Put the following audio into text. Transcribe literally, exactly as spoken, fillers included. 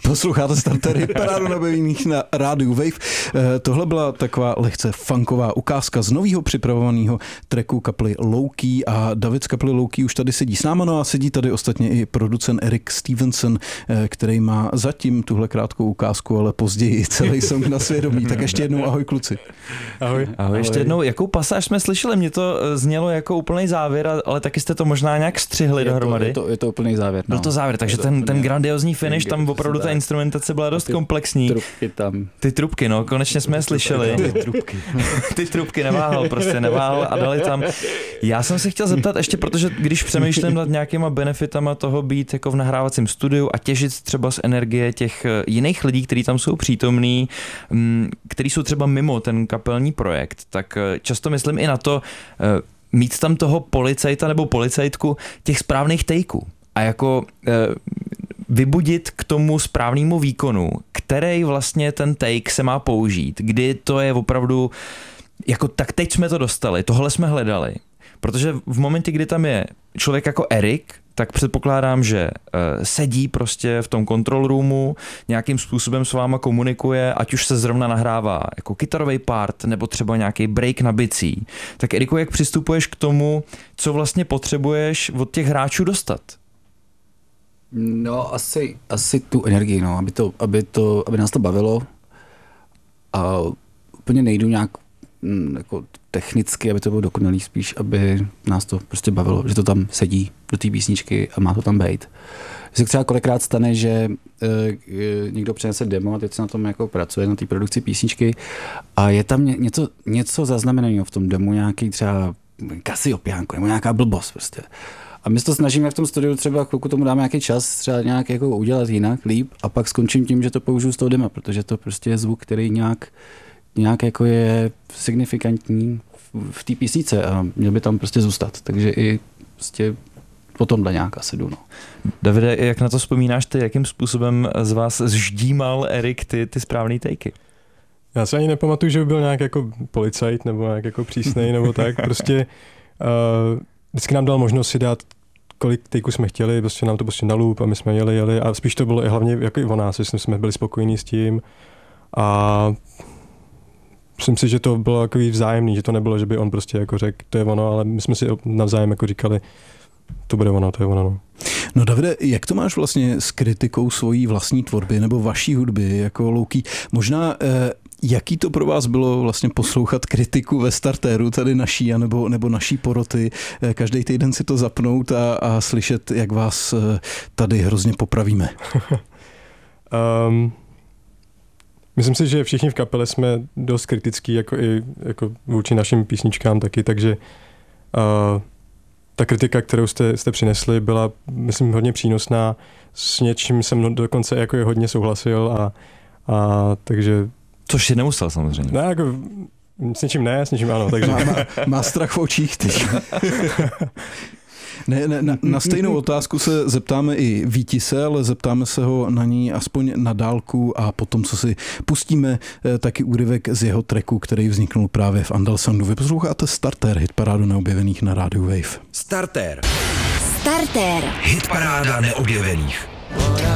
Posloucháte Starter Hitparádu neobjevených na rádiu Wave. Tohle byla taková lehce funková ukázka z nového připravovaného tracku kapely Low-Key a David z kapely Low-Key už tady sedí s náma, no a sedí tady ostatně i producent Eric Stevenson, který má zatím tuhle krátkou ukázku, ale později celý song na svědomí. Tak ještě jednou ahoj kluci. Ahoj. Ahoj. Ahoj. Ještě jednou, jakou pasáž jsme slyšeli? Mně to znělo jako úplný závěr, ale taky jste to možná nějak střihli je to, dohromady. Je to, je to úplný závěr. No. Byl to závěr, takže to ten, úplně, ten grandiozní finish, ten, tam opravdu ta instrumentace byla dost komplexní. Ty trubky tam. Ty trubky, no, konečně jsme je slyšeli. Ty trubky. Ty trubky neváhal, prostě neváhal a dali tam. Já jsem se chtěl zeptat ještě, protože když přemýšlím nad nějakýma benefitama toho být jako v nahrávacím studiu a těžit třeba z energie těch jiných lidí, kteří tam jsou přítomní, kteří jsou třeba mimo ten kapelní projekt, tak často myslím i na to, mít tam toho policajta nebo policajtku těch správných takeů a jako e, vybudit k tomu správnému výkonu, který vlastně ten take se má použít, kdy to je opravdu jako tak teď jsme to dostali, tohle jsme hledali, protože v momentě, kdy tam je člověk jako Erik, tak předpokládám, že uh, sedí prostě v tom control roomu, nějakým způsobem s váma komunikuje, ať už se zrovna nahrává jako kytarový part, nebo třeba nějaký break na bicí. Tak Eriku, jak přistupuješ k tomu, co vlastně potřebuješ od těch hráčů dostat? No, asi, asi tu energii, no, aby, to, aby, to, aby nás to bavilo. A úplně nejdu nějak jako technicky, aby to bylo dokonalý, spíš, aby nás to prostě bavilo, že to tam sedí do té písničky a má to tam být. Že se třeba kolikrát stane, že e, e, někdo přinese demo a teď se na tom jako pracuje, na té produkci písničky a je tam ně, něco, něco zaznamenaného v tom demo, nějaký třeba Kasiopiánko nebo nějaká blbost prostě. A my se to snažíme v tom studiu třeba chvilku tomu dáme nějaký čas, třeba nějak jako udělat jinak, líp a pak skončím tím, že to použiju z toho dema, protože to prostě je zvuk, který nějak nějak jako je signifikantní v té písnice a měl by tam prostě zůstat. Takže i prostě po tomhle nějak asi jdu. No. Davide, jak na to vzpomínáš ty, jakým způsobem z vás zždímal Erik ty, ty správný takey? Já se ani nepamatuju, že by byl nějak jako policajt nebo nějak jako přísnej nebo tak. Prostě uh, vždycky nám dal možnost si dát, kolik takeů jsme chtěli, prostě nám to prostě na loop a my jsme jeli, jeli a spíš to bylo i hlavně jako i o nás, že jsme byli spokojení s tím a myslím si, že to bylo takový vzájemný, že to nebylo, že by on prostě jako řekl, to je ono, ale my jsme si navzájem jako říkali, to bude ono, to je ono. No. No Davide, jak to máš vlastně s kritikou svojí vlastní tvorby nebo vaší hudby jako Low-Key? Možná eh, jaký to pro vás bylo vlastně poslouchat kritiku ve Starteru, tady naší, anebo, nebo naší poroty, eh, každý týden si to zapnout a, a slyšet, jak vás eh, tady hrozně popravíme? um... Myslím si, že všichni v kapele jsme dost kritický jako i jako vůči našim písničkám taky, takže uh, ta kritika, kterou jste, jste přinesli, byla, myslím, hodně přínosná. S něčím jsem dokonce jako je hodně souhlasil a, a takže... Což si nemusel samozřejmě. Ne, jako s něčím ne, s něčím ano. Takže... Má, má, má strach v očích teď. Ne, ne, na, na stejnou otázku se zeptáme i Vítise, ale zeptáme se ho na ní aspoň na dálku a potom, co si pustíme, taky úryvek z jeho tracku, který vzniknul právě v Andalsoundu. Vy posloucháte Starter, hitparádu neobjevených na rádiu Wave. Starter. Starter. Hitparáda neobjevených.